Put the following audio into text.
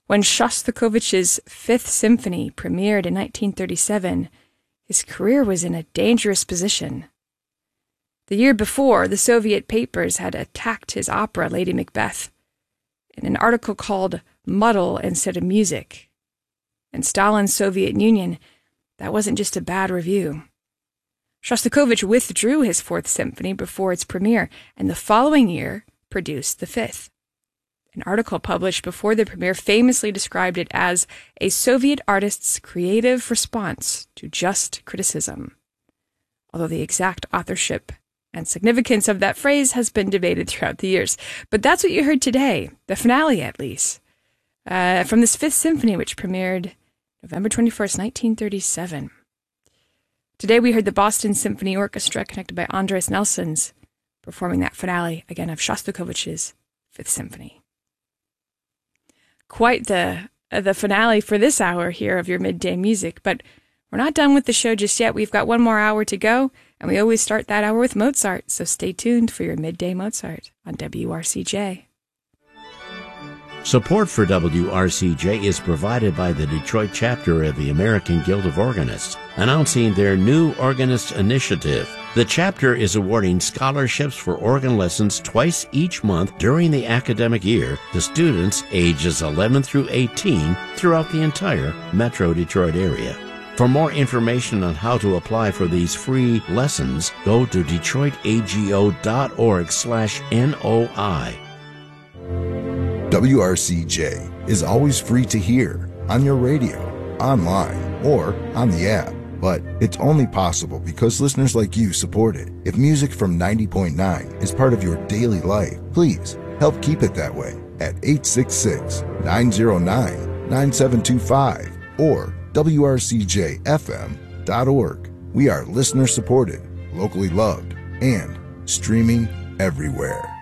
When Shostakovich's Fifth Symphony premiered in 1937, his career was in a dangerous position. The year before, the Soviet papers had attacked his opera, Lady Macbeth, in an article called Muddle Instead of Music. In Stalin's Soviet Union, that wasn't just a bad review. Shostakovich withdrew his Fourth Symphony before its premiere, and the following year produced the Fifth. An article published before the premiere famously described it as a Soviet artist's creative response to just criticism, although the exact authorship and significance of that phrase has been debated throughout the years. But that's what you heard today, the finale at least, from this Fifth Symphony, which premiered November 21st, 1937. Today we heard the Boston Symphony Orchestra, conducted by Andres Nelsons, performing that finale, again, of Shostakovich's Fifth Symphony. Quite the finale for this hour here of your Midday Music, but we're not done with the show just yet. We've got one more hour to go, and we always start that hour with Mozart, so stay tuned for your Midday Mozart on WRCJ. Support for WRCJ is provided by the Detroit chapter of the American Guild of Organists, announcing their new Organist Initiative. The chapter is awarding scholarships for organ lessons twice each month during the academic year to students ages 11 through 18 throughout the entire Metro Detroit area. For more information on how to apply for these free lessons, go to detroitago.org/NOI. WRCJ is always free to hear on your radio, online, or on the app. But it's only possible because listeners like you support it. If music from 90.9 is part of your daily life, please help keep it that way at 866-909-9725 or WRCJFM.org. We are listener supported, locally loved, and streaming everywhere.